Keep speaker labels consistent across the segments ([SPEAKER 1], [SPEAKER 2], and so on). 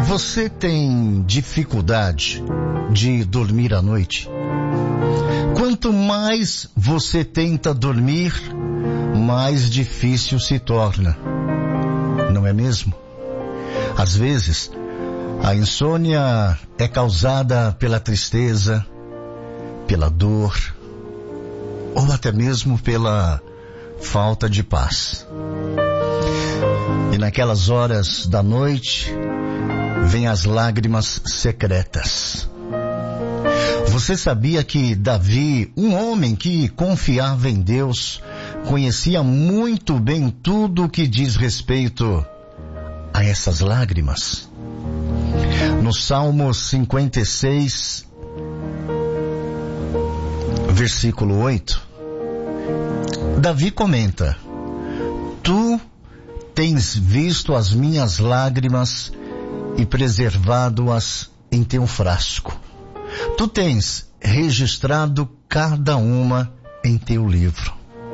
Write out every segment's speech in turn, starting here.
[SPEAKER 1] Você tem dificuldade de dormir à noite? Quanto mais você tenta dormir, mais difícil se torna. Não é mesmo? Às vezes, a insônia é causada pela tristeza, pela dor, ou até mesmo pela falta de paz. E naquelas horas da noite, vêm as lágrimas secretas. Você sabia que Davi, um homem que confiava em Deus, conhecia muito bem tudo o que diz respeito a essas lágrimas? No Salmo 56, versículo 8, Davi comenta: Tu tens visto as minhas lágrimas e preservado-as em teu frasco. Tu tens registrado cada uma em teu livro.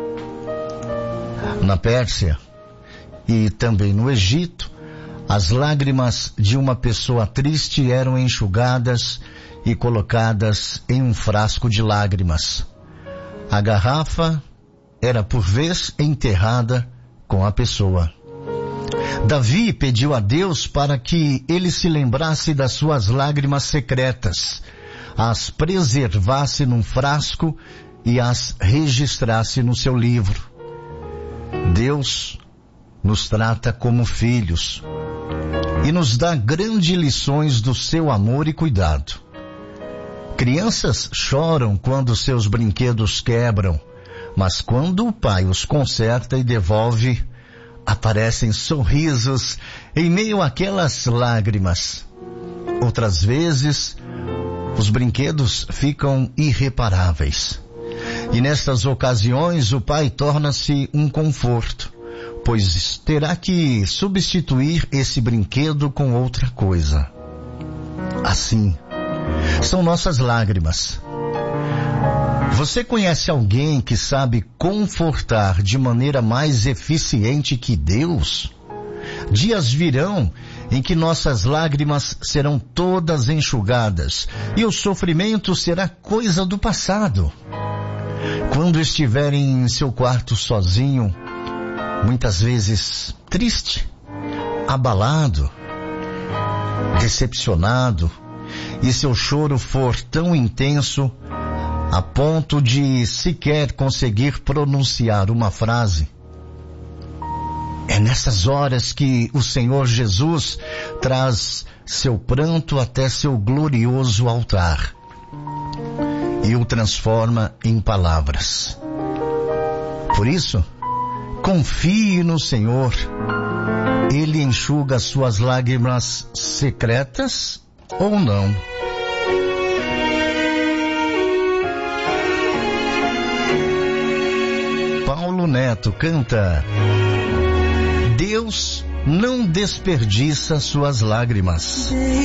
[SPEAKER 1] Na Pérsia e também no Egito, as lágrimas de uma pessoa triste eram enxugadas e colocadas em um frasco de lágrimas. A garrafa era por vez enterrada com a pessoa. Davi pediu a Deus para que ele se lembrasse das suas lágrimas secretas, as preservasse num frasco e as registrasse no seu livro. Deus nos trata como filhos e nos dá grandes lições do seu amor e cuidado. Crianças choram quando seus brinquedos quebram, mas quando o pai os conserta e devolve, aparecem sorrisos em meio àquelas lágrimas. Outras vezes, os brinquedos ficam irreparáveis. E nestas ocasiões, o pai torna-se um conforto, pois terá que substituir esse brinquedo com outra coisa. Assim, são nossas lágrimas. Você conhece alguém que sabe confortar de maneira mais eficiente que Deus? Dias virão em que nossas lágrimas serão todas enxugadas e o sofrimento será coisa do passado. Quando estiver em seu quarto sozinho, muitas vezes triste, abalado, decepcionado, e seu choro for tão intenso a ponto de sequer conseguir pronunciar uma frase, é nessas horas que o Senhor Jesus traz seu pranto até seu glorioso altar e o transforma em palavras. Por isso, confie no Senhor. Ele enxuga suas lágrimas secretas ou não. Paulo Neto canta: Deus não desperdiça suas lágrimas.